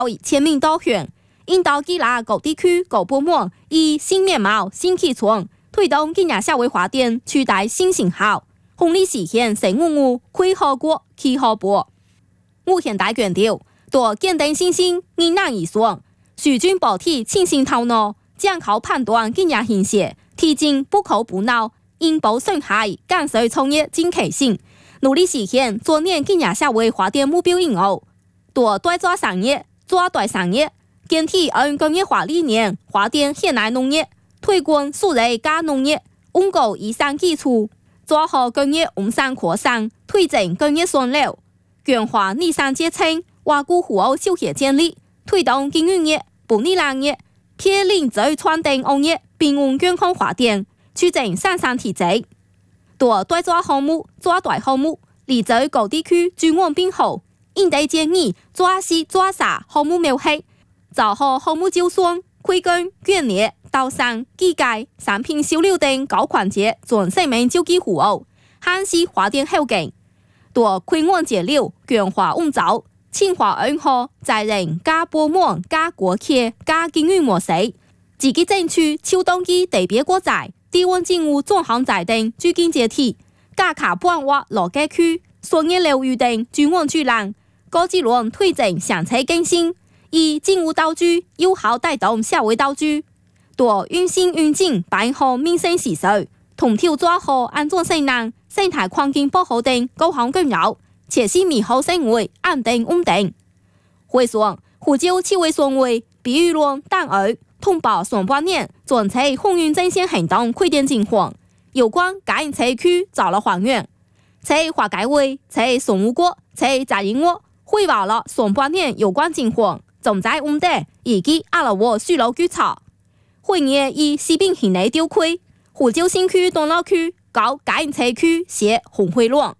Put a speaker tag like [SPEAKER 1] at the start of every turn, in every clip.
[SPEAKER 1] 签名道选，引导基拉各地区各部门以新面貌、新起床，推动今年社会发展取代新型号，红利实现生物开好国、起好波。目前大强调，多坚定信心，迎难而上，徐军保体清醒头脑，将靠判断今年形势，提进不口不闹，因保损害减少创业精开性，努力实现昨年今年社会发展目标以后，多对抓产业、抓对产业，坚持按工业化理念发展现代农业，推广数类加农业，稳固以上基础，抓好工业往上扩散，推进工业双流，强化内産阶層，挖固户口就業建立，推動經營業、本地農業、撇零最傳統行業平穩健康發展，促進生產體制。多對抓項目、抓對項目，離在各地區專案編號，應對建議抓細抓實項目描繪，做好項目招算、規管、捐列、導賞、計價、產品銷售等高環節全生命周期戶口，限時發展後勁。多開源節流，強化運走，強化安好在人加部門加國企加經營模式，積極爭取秋冬季特別國債、低溫政務專項債等資金接替，加卡半挖羅街區、商業樓宇等專案巨浪，高質量推進詳細更新，以政務道具有效帶動社會道具，多運行運進辦好民生時需，同調抓好安全性能。生態環境保護等各項工作，切實美好生活安定穩定。會上，湖州市委常委畢玉龍等兒通報上半年全市空運正線行動開展情況，有關該社區遭了還原。在華界會、在松武國、在嘉應國匯報了上半年有關情況，總在穩定以及阿拉沃輸樓舉措。會議以西濱縣內調開，湖州新區東路區。搞該社區寫紅會亂，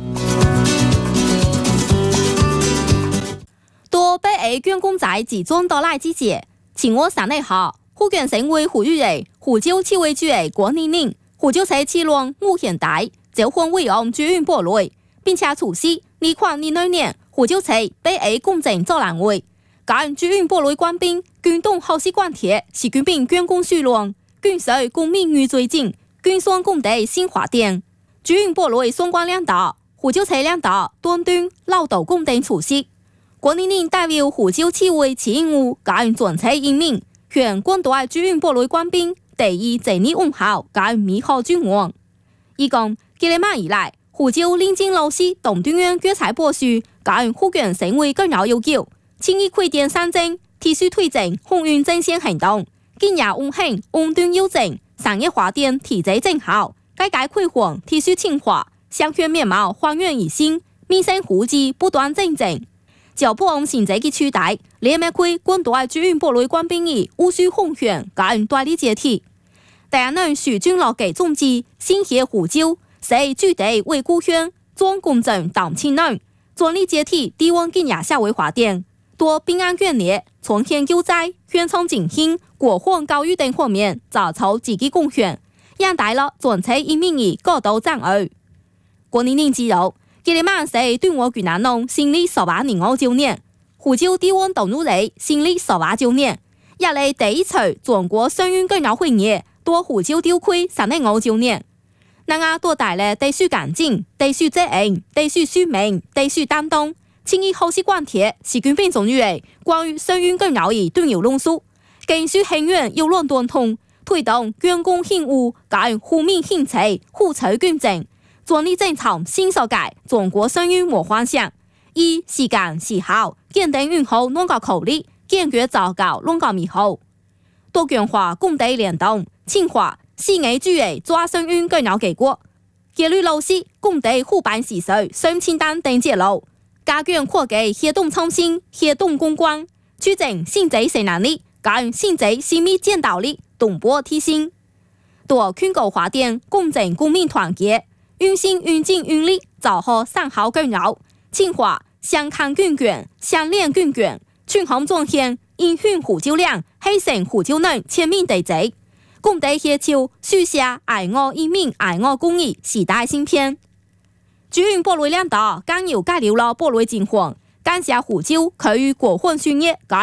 [SPEAKER 1] 多被 A 捐公仔集中到來之節，前我3日後，福建省委副主任、湖州市委主任郭寧寧、湖州市市長吳顯大召喚委員朱運博來，並且出席2022年湖州市被 A 公正座談會。該朱運博來官兵捐動好習慣貼習近平捐公序論，捐水公民與最近。捐雙工地新發展，朱運博來相關領導、湖州市領導、端端、勞動工等出席。郭寧寧代表湖州市委起因務感恩全體人民，向廣大朱運博來官兵第一整理問候感恩美好祝願。伊講，幾年以來，湖州臨近老師東端縣決裁報書感恩福建省委更要求，輕易開展三政，提速推進空運正線行動，今日運行穩定有正。產業發展體制正好，改革開放提速強化，鄉村面貌還原而新，民生福祉不斷增進。就不往現在嘅取代，連麥開廣大朱運博來官兵以無需奉勸感恩大力接替。第二能徐軍落嘅總之，新協湖州，使具體為故鄉，裝公正當青能，專力接替低溫今日社會發展，多平安眷列，重現救災，宣傳振興。國防教育等方面做出積極貢獻，讓大了全體人民的高度讚譽。郭寧寧指出，今年晚是對我越南農成立18年5周年，湖州低溫東路里成立18周年，也係第一次全國雙運工業會議到湖州調開3年5周年。那個多帶來地區感情、地區責任、地區使命、地區擔當，輕易好習慣貼習近平總書記關於雙運工業的重要論述。更需很遠有亂斷通，推動捐公獻物，感互民獻財，互酬捐贈，專力正常新世界中國雙運模方向，以時間時效堅定運好啷個口力，堅決糟糕啷個美好，多強化工地聯動，強化4A抓雙運工業結果，紀律老師工地互辦時序雙清單等揭露，加強科技協同創新，協同公關，促進新濟生產力。感新濟新密建導力動波提升，多全國發展公正公民團結，運行運進運力做好三好工作，強化相抗共捲、相連共捲，全行狀現應訓湖州亮，犧牲湖州人全面地質，工地協調樹下愛我一命愛我公益時代芯片。朱運博來領導更有介紹了博來情況， 感謝胡椒佢與國會宣業